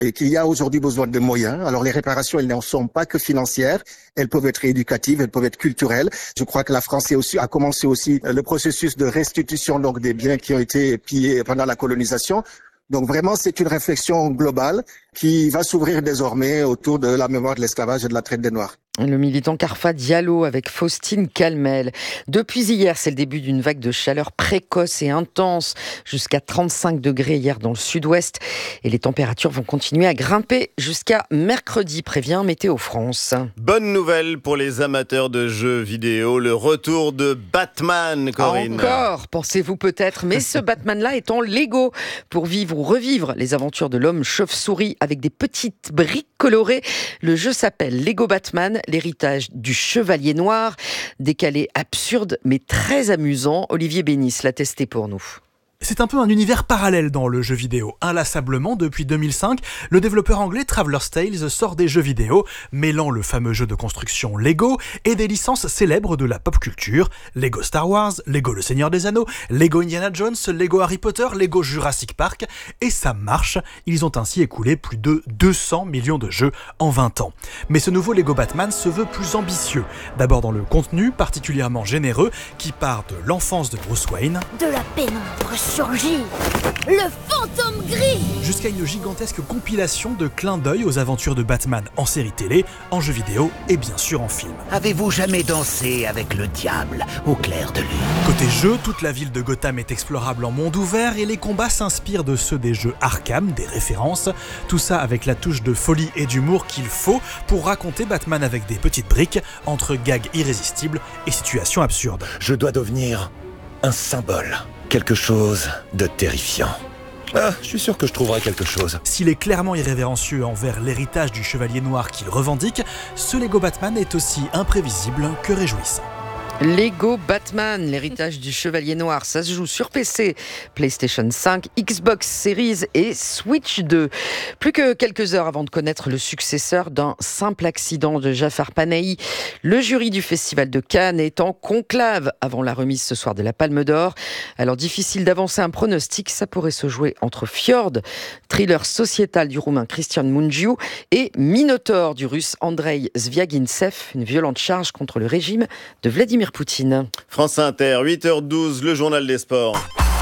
et qu'il y a aujourd'hui besoin de moyens. Alors les réparations, elles n'en sont pas que financières, elles peuvent être éducatives, elles peuvent être culturelles. Je crois que la France a commencé aussi le processus de restitution donc des biens qui ont été pillés pendant la colonisation. Donc vraiment, c'est une réflexion globale qui va s'ouvrir désormais autour de la mémoire de l'esclavage et de la traite des Noirs. Le militant Carfa Diallo avec Faustine Calmel. Depuis hier, c'est le début d'une vague de chaleur précoce et intense, jusqu'à 35 degrés hier dans le sud-ouest. Et les températures vont continuer à grimper jusqu'à mercredi, prévient Météo France. Bonne nouvelle pour les amateurs de jeux vidéo, le retour de Batman, Corinne. Encore, pensez-vous peut-être, mais ce Batman-là est en Lego pour vivre ou revivre les aventures de l'homme chauve-souris avec des petites briques colorées. Le jeu s'appelle Lego Batman, l'héritage du Chevalier Noir. Décalé, absurde, mais très amusant. Olivier Bénis l'a testé pour nous. C'est un peu un univers parallèle dans le jeu vidéo. Inlassablement, depuis 2005, le développeur anglais Traveler's Tales sort des jeux vidéo, mêlant le fameux jeu de construction Lego et des licences célèbres de la pop culture. Lego Star Wars, Lego Le Seigneur des Anneaux, Lego Indiana Jones, Lego Harry Potter, Lego Jurassic Park. Et ça marche. Ils ont ainsi écoulé plus de 200 millions de jeux en 20 ans. Mais ce nouveau Lego Batman se veut plus ambitieux. D'abord dans le contenu particulièrement généreux qui part de l'enfance de Bruce Wayne. De la pénombre surgit le fantôme gris Jusqu'à une gigantesque compilation de clins d'œil aux aventures de Batman en série télé, en jeux vidéo et bien sûr en film. Avez-vous jamais dansé avec le diable au clair de lune ? Côté jeu, toute la ville de Gotham est explorable en monde ouvert et les combats s'inspirent de ceux des jeux Arkham, des références. Tout ça avec la touche de folie et d'humour qu'il faut pour raconter Batman avec des petites briques, entre gags irrésistibles et situations absurdes. Je dois devenir un symbole. Quelque chose de terrifiant. Je suis sûr que je trouverai quelque chose. S'il est clairement irrévérencieux envers l'héritage du Chevalier Noir qu'il revendique, ce Lego Batman est aussi imprévisible que réjouissant. Lego Batman, l'héritage du Chevalier Noir, ça se joue sur PC, PlayStation 5, Xbox Series et Switch 2. Plus que quelques heures avant de connaître le successeur d'un simple accident de Jafar Panahi. Le jury du Festival de Cannes est en conclave avant la remise ce soir de la Palme d'Or. Alors difficile d'avancer un pronostic, ça pourrait se jouer entre Fjord, thriller sociétal du Roumain Cristian Mungiu, et Minotaur du Russe Andrei Zviagintsev, une violente charge contre le régime de Vladimir Poutine. France Inter, 8h12, le journal des sports.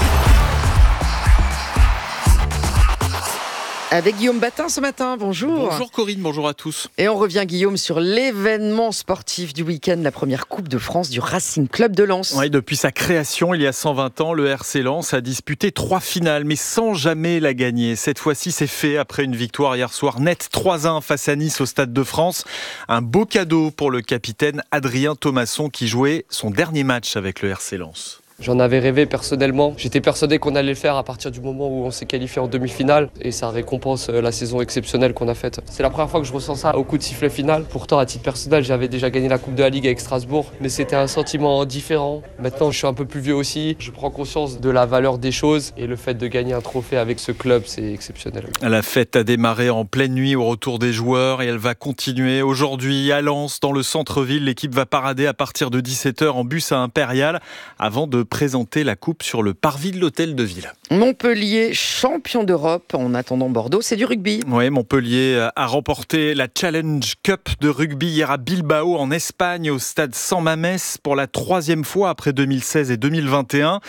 Avec Guillaume Batin ce matin, bonjour. Bonjour Corinne, bonjour à tous. Et on revient Guillaume sur l'événement sportif du week-end, la première Coupe de France du Racing Club de Lens. Oui, depuis sa création il y a 120 ans, le RC Lens a disputé 3 finales, mais sans jamais la gagner. Cette fois-ci, c'est fait après une victoire hier soir nette 3-1 face à Nice au Stade de France. Un beau cadeau pour le capitaine Adrien Thomasson qui jouait son dernier match avec le RC Lens. J'en avais rêvé personnellement. J'étais persuadé qu'on allait le faire à partir du moment où on s'est qualifié en demi-finale et ça récompense la saison exceptionnelle qu'on a faite. C'est la première fois que je ressens ça au coup de sifflet final. Pourtant, à titre personnel, j'avais déjà gagné la Coupe de la Ligue avec Strasbourg, mais c'était un sentiment différent. Maintenant, je suis un peu plus vieux aussi. Je prends conscience de la valeur des choses et le fait de gagner un trophée avec ce club, c'est exceptionnel. La fête a démarré en pleine nuit au retour des joueurs et elle va continuer aujourd'hui à Lens, dans le centre-ville. L'équipe va parader à partir de 17h en bus à Impérial avant de présenter la coupe sur le parvis de l'hôtel de ville. Montpellier, champion d'Europe. En attendant Bordeaux, c'est du rugby. Oui, Montpellier a remporté la Challenge Cup de rugby hier à Bilbao en Espagne au stade San Mamés pour la 3e fois après 2016 et 2021.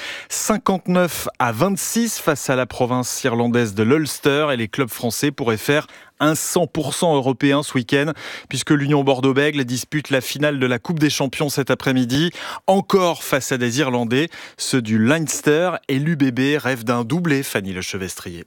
59-26 face à la province irlandaise de l'Ulster et les clubs français pourraient faire un 100% européen ce week-end, puisque l'Union Bordeaux-Bègles dispute la finale de la Coupe des Champions cet après-midi, encore face à des Irlandais. Ceux du Leinster et l'UBB rêvent d'un doublé, Fanny Lechevestrier.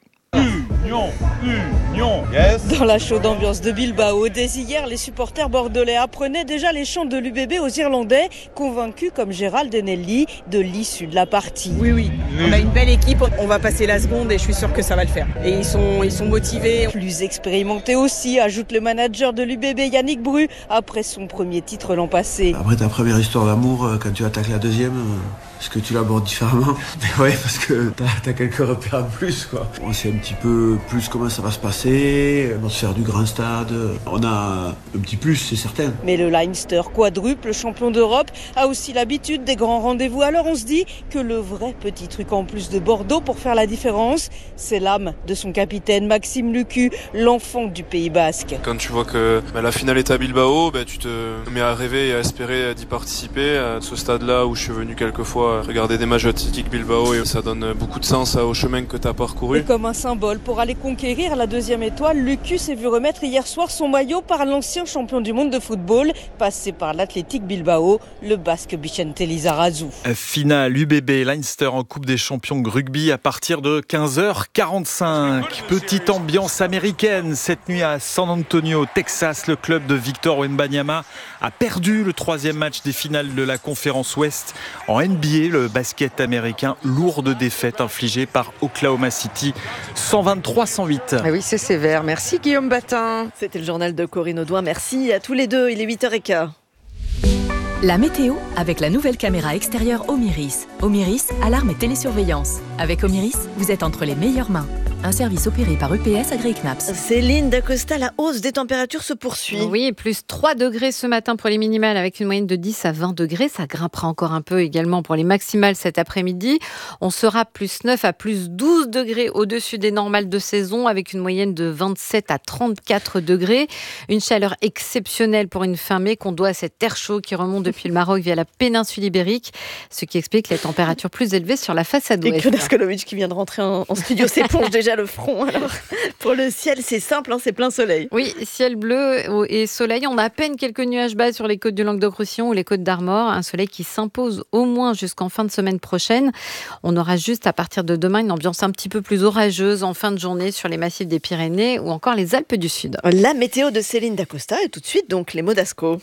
Union, yes. Dans la chaude ambiance de Bilbao, dès hier, les supporters bordelais apprenaient déjà les chants de l'UBB aux Irlandais, convaincus comme Gérald Enelli de l'issue de la partie. Oui, on a une belle équipe, on va passer la seconde et je suis sûr que ça va le faire. Et ils sont motivés. Plus expérimentés aussi, ajoute le manager de l'UBB Yannick Bru, après son premier titre l'an passé. Après ta première histoire d'amour, quand tu attaques la deuxième, Est-ce que tu l'abordes différemment? Mais ouais, parce que t'as quelques repères en plus, quoi. On sait un petit peu plus comment ça va se passer, on va se faire du grand stade. On a un petit plus, c'est certain. Mais le Leinster, quadruple champion d'Europe, a aussi l'habitude des grands rendez-vous. Alors on se dit que le vrai petit truc en plus de Bordeaux pour faire la différence, c'est l'âme de son capitaine Maxime Lucu, l'enfant du Pays Basque. Quand tu vois que la finale est à Bilbao, tu te mets à rêver et à espérer d'y participer. À ce stade-là où je suis venu quelques fois regarder des matchs d'Athletic Bilbao, et ça donne beaucoup de sens au chemin que tu as parcouru. Et comme un symbole pour aller conquérir la 2e étoile, Lucu s'est vu remettre hier soir son maillot par l'ancien champion du monde de football, passé par l'Athletic Bilbao, le Basque Vicente Lizarazu. Finale UBB Leinster en Coupe des Champions rugby à partir de 15h45. Petite ambiance américaine cette nuit à San Antonio, Texas. Le club de Victor Wembanyama a perdu le 3e match des finales de la conférence Ouest. En NBA, le basket américain, lourde défaite infligée par Oklahoma City, 123-108. Ah oui, c'est sévère. Merci Guillaume Batin. C'était le journal de Corinne Audouin. Merci à tous les deux. Il est 8h15. La météo avec la nouvelle caméra extérieure Omiris. Omiris, alarme et télésurveillance. Avec Omiris, vous êtes entre les meilleures mains. Un service opéré par UPS AgriKnaps. Céline Dacosta, la hausse des températures se poursuit. Oui, plus 3 degrés ce matin pour les minimales avec une moyenne de 10 à 20 degrés. Ça grimpera encore un peu également pour les maximales cet après-midi. On sera plus 9 à plus 12 degrés au-dessus des normales de saison avec une moyenne de 27 à 34 degrés. Une chaleur exceptionnelle pour une fin mai qu'on doit à cet air chaud qui remonte depuis le Maroc via la péninsule ibérique, ce qui explique les températures plus élevées sur la façade ouest. Et Claude Askolovic qui vient de rentrer en studio s'éponge déjà le front. Alors, pour le ciel, c'est simple, c'est plein soleil. Oui, ciel bleu et soleil. On a à peine quelques nuages bas sur les côtes du Languedoc-Roussillon ou les côtes d'Armor. Un soleil qui s'impose au moins jusqu'en fin de semaine prochaine. On aura juste à partir de demain une ambiance un petit peu plus orageuse en fin de journée sur les massifs des Pyrénées ou encore les Alpes du Sud. La météo de Céline Dacosta et tout de suite donc les mots d'Asco.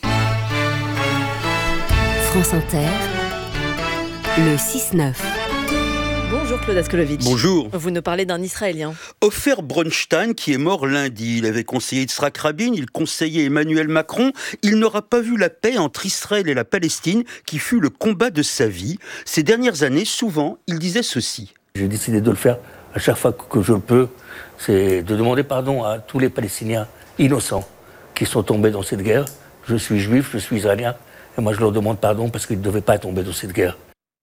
France Inter, le 6-9. Bonjour Claude Askolovic. Bonjour. Vous nous parlez d'un Israélien. Ofer Bronstein qui est mort lundi. Il avait conseillé Yitzhak Rabin, il conseillait Emmanuel Macron. Il n'aura pas vu la paix entre Israël et la Palestine qui fut le combat de sa vie. Ces dernières années, souvent, il disait ceci. J'ai décidé de le faire à chaque fois que je le peux. C'est de demander pardon à tous les Palestiniens innocents qui sont tombés dans cette guerre. Je suis juif, je suis israélien. Et moi, je leur demande pardon parce qu'ils ne devaient pas tomber dans cette guerre.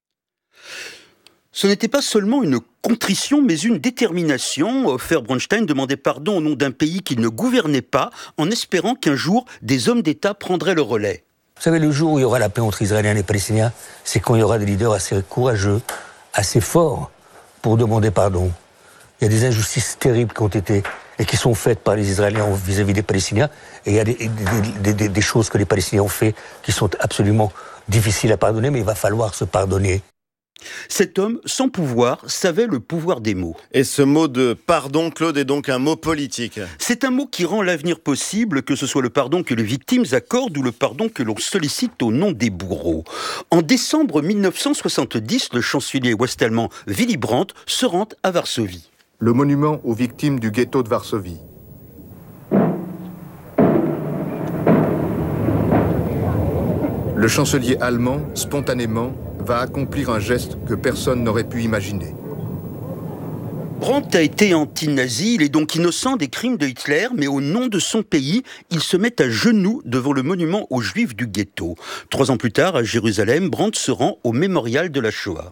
Ce n'était pas seulement une contrition, mais une détermination. Ofer Bronstein demandait pardon au nom d'un pays qu'il ne gouvernait pas, en espérant qu'un jour, des hommes d'État prendraient le relais. Vous savez, le jour où il y aura la paix entre Israéliens et les Palestiniens, c'est quand il y aura des leaders assez courageux, assez forts pour demander pardon. Il y a des injustices terribles qui ont été et qui sont faites par les Israéliens vis-à-vis des Palestiniens. Et il y a des choses que les Palestiniens ont fait qui sont absolument difficiles à pardonner, mais il va falloir se pardonner. Cet homme, sans pouvoir, savait le pouvoir des mots. Et ce mot de pardon, Claude, est donc un mot politique. C'est un mot qui rend l'avenir possible, que ce soit le pardon que les victimes accordent ou le pardon que l'on sollicite au nom des bourreaux. En décembre 1970, le chancelier ouest-allemand Willy Brandt se rend à Varsovie. Le monument aux victimes du ghetto de Varsovie. Le chancelier allemand, spontanément, va accomplir un geste que personne n'aurait pu imaginer. Brandt a été anti-nazi, il est donc innocent des crimes de Hitler, mais au nom de son pays, il se met à genoux devant le monument aux Juifs du ghetto. 3 ans plus tard, à Jérusalem, Brandt se rend au mémorial de la Shoah.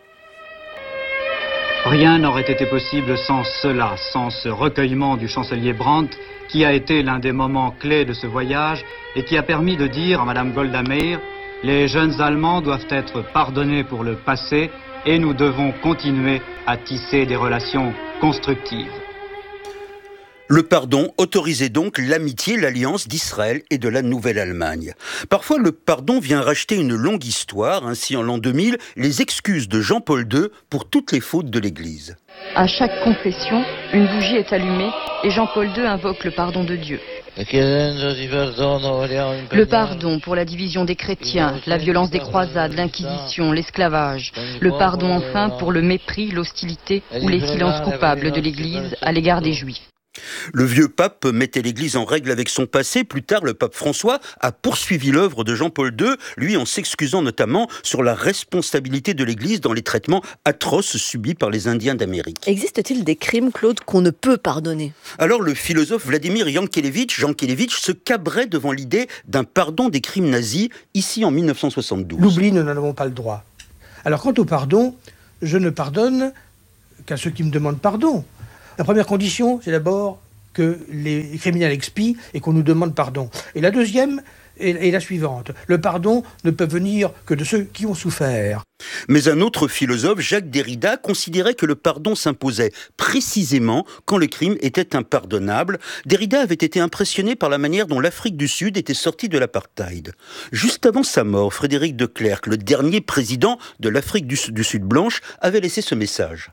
Rien n'aurait été possible sans cela, sans ce recueillement du chancelier Brandt, qui a été l'un des moments clés de ce voyage et qui a permis de dire à Madame Golda Meir: les jeunes Allemands doivent être pardonnés pour le passé et nous devons continuer à tisser des relations constructives. Le pardon autorisait donc l'amitié, l'alliance d'Israël et de la Nouvelle-Allemagne. Parfois, le pardon vient racheter une longue histoire. Ainsi, en l'an 2000, les excuses de Jean-Paul II pour toutes les fautes de l'Église. À chaque confession, une bougie est allumée et Jean-Paul II invoque le pardon de Dieu. Le pardon pour la division des chrétiens, la violence des croisades, l'Inquisition, l'esclavage. Le pardon enfin pour le mépris, l'hostilité ou les silences coupables de l'Église à l'égard des Juifs. Le vieux pape mettait l'Église en règle avec son passé. Plus tard, le pape François a poursuivi l'œuvre de Jean-Paul II, lui en s'excusant notamment sur la responsabilité de l'Église dans les traitements atroces subis par les Indiens d'Amérique. Existe-t-il des crimes, Claude, qu'on ne peut pardonner ? Alors le philosophe Vladimir Jankélévitch se cabrait devant l'idée d'un pardon des crimes nazis, ici en 1972. L'oubli, nous n'en avons pas le droit. Alors quant au pardon, je ne pardonne qu'à ceux qui me demandent pardon. La première condition, c'est d'abord que les criminels expient et qu'on nous demande pardon. Et la deuxième est la suivante. Le pardon ne peut venir que de ceux qui ont souffert. Mais un autre philosophe, Jacques Derrida, considérait que le pardon s'imposait précisément quand le crime était impardonnable. Derrida avait été impressionné par la manière dont l'Afrique du Sud était sortie de l'apartheid. Juste avant sa mort, Frédéric de Klerk, le dernier président de l'Afrique du Sud blanche, avait laissé ce message.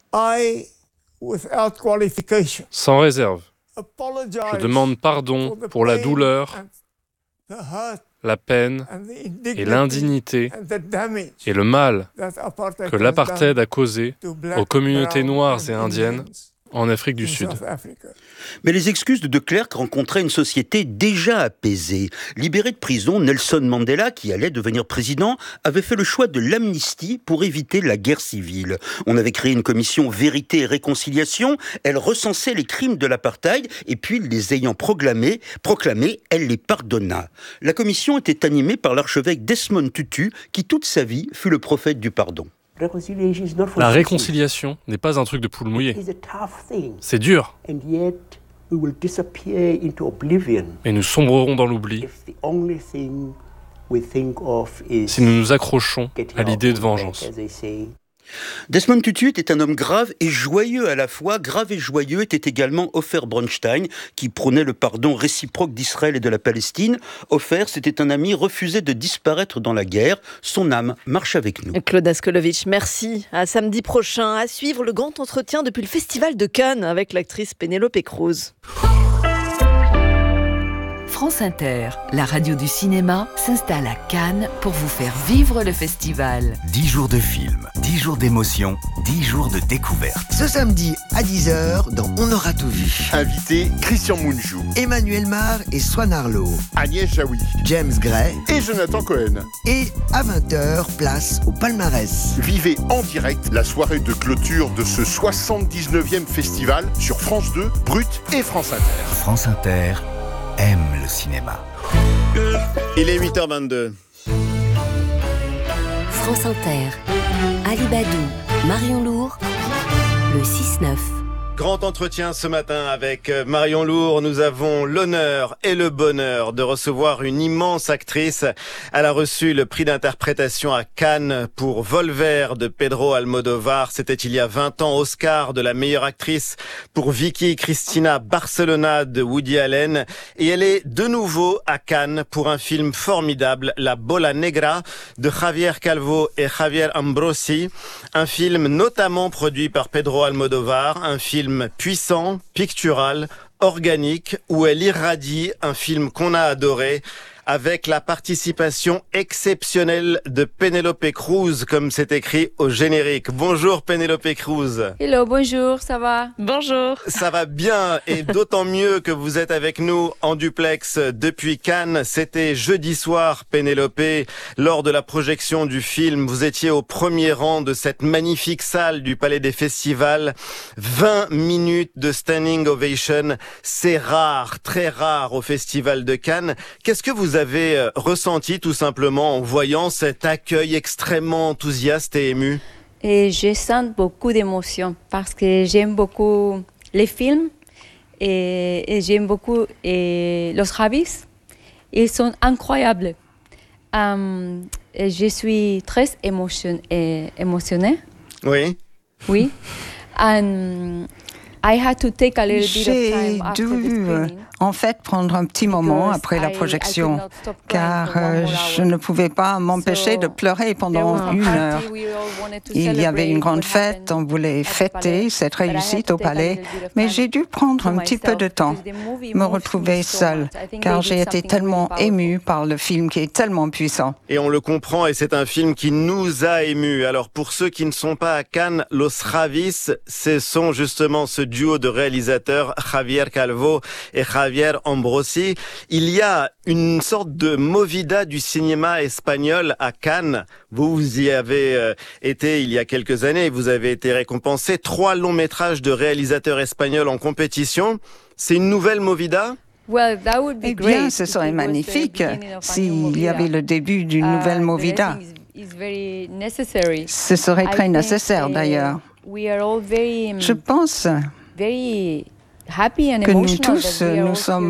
Sans réserve, je demande pardon pour la douleur, la peine et l'indignité et le mal que l'apartheid a causé aux communautés noires et indiennes en Afrique du Sud. Mais les excuses de De Klerk rencontraient une société déjà apaisée. Libéré de prison, Nelson Mandela, qui allait devenir président, avait fait le choix de l'amnistie pour éviter la guerre civile. On avait créé une commission Vérité et Réconciliation. Elle recensait les crimes de l'apartheid et puis, les ayant proclamés, elle les pardonna. La commission était animée par l'archevêque Desmond Tutu, qui toute sa vie fut le prophète du pardon. La réconciliation n'est pas un truc de poule mouillée. C'est dur. Et nous sombrerons dans l'oubli si nous nous accrochons à l'idée de vengeance. Desmond Tutu était un homme grave et joyeux à la fois. Grave et joyeux était également Ofer Bronstein, qui prônait le pardon réciproque d'Israël et de la Palestine. Ofer, c'était un ami refusé de disparaître dans la guerre. Son âme marche avec nous. Claude Askolovitch, merci. À samedi prochain, à suivre le grand entretien depuis le Festival de Cannes avec l'actrice Pénélope Cruz. France Inter, la radio du cinéma, s'installe à Cannes pour vous faire vivre le festival. 10 jours de films, 10 jours d'émotion, 10 jours de découverte. Ce samedi à 10h dans On aura tout vu. Invité Christian Mungiu, Emmanuel Mar et Swan Arlo, Agnès Jaoui, James Gray et Jonathan Cohen. Et à 20h, place au palmarès. Vivez en direct la soirée de clôture de ce 79e festival sur France 2, Brut et France Inter. France Inter aime le cinéma. Il est 8h22. France Inter, Ali Badou, Marion Lourd, le 6-9. Grand entretien ce matin avec Marion Lourd. Nous avons l'honneur et le bonheur de recevoir une immense actrice. Elle a reçu le prix d'interprétation à Cannes pour Vol vert de Pedro Almodóvar. C'était il y a 20 ans. Oscar de la meilleure actrice pour Vicky Cristina Barcelona de Woody Allen. Et elle est de nouveau à Cannes pour un film formidable, La Bola Negra de Javier Calvo et Javier Ambrosi. Un film notamment produit par Pedro Almodóvar. Un film puissant, pictural, organique, où elle irradie un film qu'on a adoré, avec la participation exceptionnelle de Pénélope Cruz, comme c'est écrit au générique. Bonjour Pénélope Cruz. Hello, bonjour, ça va? Bonjour. Ça va bien, et d'autant mieux que vous êtes avec nous en duplex depuis Cannes. C'était jeudi soir, Pénélope, lors de la projection du film. Vous étiez au premier rang de cette magnifique salle du Palais des Festivals. 20 minutes de standing ovation. C'est rare, très rare au Festival de Cannes. Qu'est-ce que vous avez ressenti tout simplement en voyant cet accueil extrêmement enthousiaste et ému? Et je sens beaucoup d'émotions parce que j'aime beaucoup les films et j'aime beaucoup Los Javis. Ils sont incroyables. Et je suis très émotionnée. Oui. Oui. I had to take a little bit of time after the screening. En fait, prendre un petit moment après la projection, car je ne pouvais pas m'empêcher de pleurer pendant 1 heure. Il y avait une grande fête, on voulait fêter cette réussite au palais, mais j'ai dû prendre un petit peu de temps, me retrouver seule, car j'ai été tellement émue par le film qui est tellement puissant. Et on le comprend, et c'est un film qui nous a émus. Alors pour ceux qui ne sont pas à Cannes, Los Javis, ce sont justement ce duo de réalisateurs Javier Calvo et Javier Ambrosi. Il y a une sorte de movida du cinéma espagnol à Cannes. Vous y avez été il y a quelques années et vous avez été récompensé. 3 longs métrages de réalisateurs espagnols en compétition. C'est une nouvelle movida ? Eh bien, ce serait magnifique s'il y avait le début d'une nouvelle movida. Ce serait très nécessaire d'ailleurs. Je pense que nous tous, nous sommes